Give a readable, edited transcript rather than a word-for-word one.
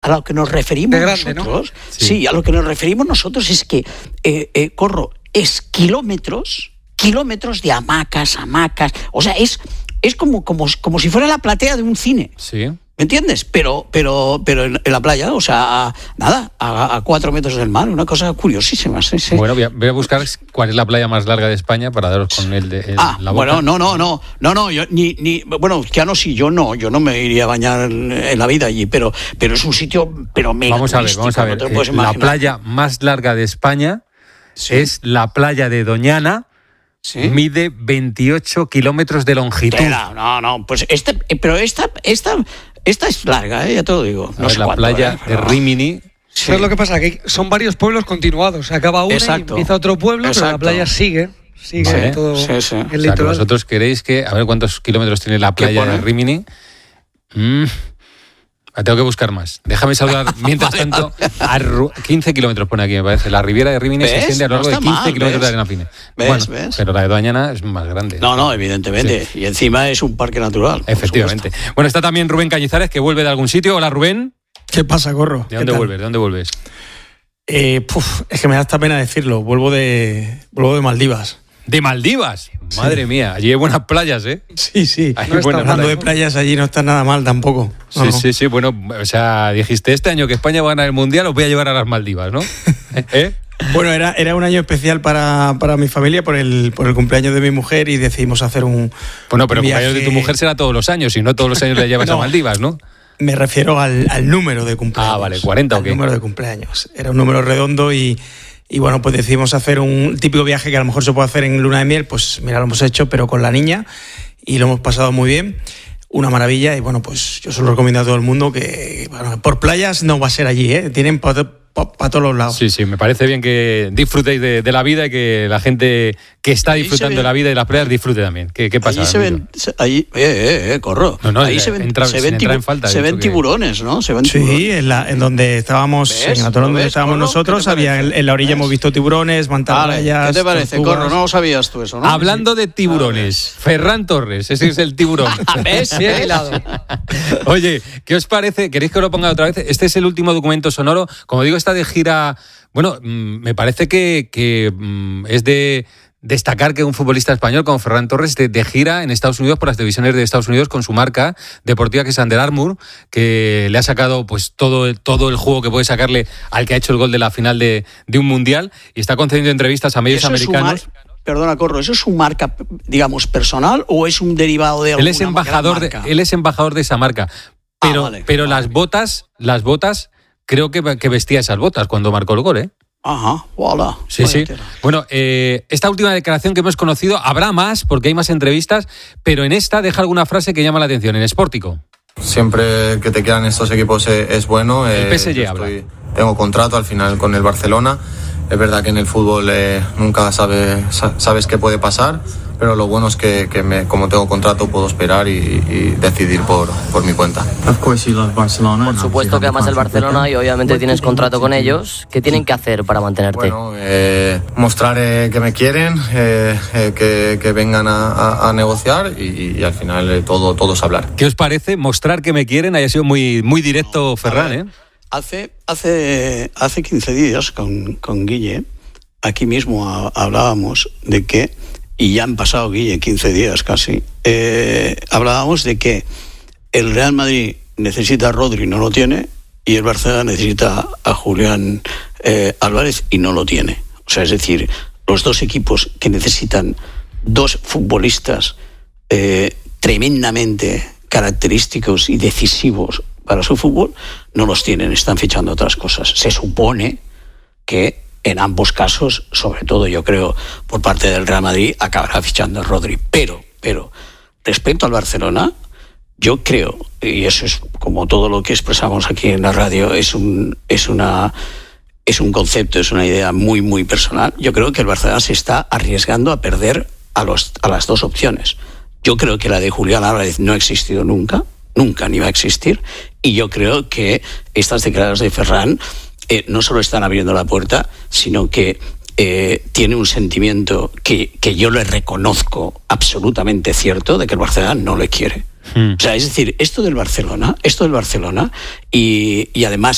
a lo que nos referimos grande, nosotros, ¿no? Sí, a lo que nos referimos nosotros es que, Corro, es kilómetros de hamacas, o sea, es como si fuera la platea de un cine. Sí. ¿Me entiendes? Pero en la playa, o sea, a 4 metros del mar, una cosa curiosísima. Sí. Bueno, voy a buscar cuál es la playa más larga de España para daros con la boca. Bueno, no, yo bueno, yo no me iría a bañar en la vida allí, pero es un sitio, mega Vamos a ver. no te lo puedes La imaginar. playa más larga de España es la playa de Doñana. ¿Sí? Mide 28 kilómetros de longitud. No, pues esta es larga, ya te lo digo. No sé la cuánto, playa de Rimini. Sí. ¿Sabes lo que pasa? Que son varios pueblos continuados. Acaba uno y empieza otro pueblo, pero la playa sigue todo el O sea, que litoral. vosotros queréis a ver cuántos kilómetros tiene la playa de Rimini. La tengo que buscar más. Déjame saludar, mientras tanto, 15 kilómetros pone aquí, me parece. La Riviera de Rimini se extiende a lo largo de 15 kilómetros de arena fina. ¿Ves? Pero la de Doñana es más grande. No, evidentemente. Sí. Y encima es un parque natural. Efectivamente. Bueno, está también Rubén Cañizares, que vuelve de algún sitio. Hola, Rubén. ¿Qué pasa, Corro? ¿De dónde vuelves? Es que me da esta pena decirlo. Vuelvo de Maldivas. ¿De Maldivas? Sí. Madre mía, allí hay buenas playas, ¿eh? Sí. Hablando de playas, allí no está nada mal tampoco. Sí. Bueno, o sea, dijiste este año que España va a ganar el Mundial, os voy a llevar a las Maldivas, ¿no? Bueno, era un año especial para mi familia por el cumpleaños de mi mujer y decidimos hacer un Bueno, pero el viaje. cumpleaños de tu mujer será todos los años, y no todos los años le llevas a Maldivas, ¿no? Me refiero al número de cumpleaños. Ah, vale, 40 o qué. El número de cumpleaños. Era un número redondo y bueno, pues decidimos hacer un típico viaje que a lo mejor se puede hacer en luna de miel. Pues mira, lo hemos hecho, pero con la niña, y lo hemos pasado muy bien. Una maravilla, y bueno, pues yo se lo recomiendo a todo el mundo que, bueno, por playas no va a ser allí, ¿eh? Tienen para todos los lados. Sí, me parece bien que disfrutéis de la vida y que la gente que está disfrutando de la vida y las playas disfrute también. ¿Qué pasa? Corro. No, ahí se ven tiburones, ¿no? Se ven tiburones. En donde estábamos, en Atolón donde estábamos nosotros, había en la orilla hemos visto tiburones, mantarrayas. ¿Qué te parece, tortugas. Corro? No lo sabías tú eso, ¿no? Hablando de tiburones, Ferran Torres, ese es el tiburón. ¿Ves? Bien hilado. Oye, ¿qué os parece? ¿Queréis que os lo ponga otra vez? Este es el último documento sonoro. Como digo, está de gira. Bueno, me parece que es de destacar que un futbolista español como Ferran Torres de gira en Estados Unidos por las televisiones de Estados Unidos con su marca deportiva, que es Under Armour, que le ha sacado pues todo el juego que puede sacarle al que ha hecho el gol de la final de un mundial, y está concediendo entrevistas a medios americanos. Perdona, Corro, ¿eso es su marca, digamos, personal o es un derivado de alguna Él es embajador de esa marca. Pero las botas creo que vestía esas botas cuando marcó el gol, ¿eh? Ajá, voilà. Sí. Bueno, esta última declaración que hemos conocido, habrá más porque hay más entrevistas, pero en esta deja alguna frase que llama la atención, en Sportico. Siempre que te quedan estos equipos es bueno. El PSG habla. Tengo contrato al final con el Barcelona. Es verdad que en el fútbol nunca sabes qué puede pasar, pero lo bueno es que como tengo contrato puedo esperar y decidir por mi cuenta. Por supuesto que amas el Barcelona y obviamente tienes contrato con ellos. ¿Qué tienen que hacer para mantenerte? Bueno, mostrar que me quieren, que vengan a negociar y al final todo es hablar. ¿Qué os parece? Mostrar que me quieren. Haya sido muy, muy directo Ferran, ¿eh? Hace 15 días con Guille, aquí mismo hablábamos de que, y ya han pasado, Guille, 15 días casi, hablábamos de que el Real Madrid necesita a Rodri, no lo tiene, y el Barcelona necesita a Julián Álvarez y no lo tiene. O sea, es decir, los dos equipos que necesitan dos futbolistas tremendamente característicos y decisivos para su fútbol, no los tienen, están fichando otras cosas. Se supone que en ambos casos, sobre todo yo creo por parte del Real Madrid, acabará fichando a Rodri. Pero respecto al Barcelona, yo creo, y eso es como todo lo que expresamos aquí en la radio, es un concepto, es una idea muy, muy personal. Yo creo que el Barcelona se está arriesgando a perder a las dos opciones. Yo creo que la de Julián Álvarez no ha existido nunca ni va a existir, y yo creo que estas declaraciones de Ferran no solo están abriendo la puerta, sino que tiene un sentimiento que yo le reconozco absolutamente cierto, de que el Barcelona no le quiere. O sea, es decir, esto del Barcelona y además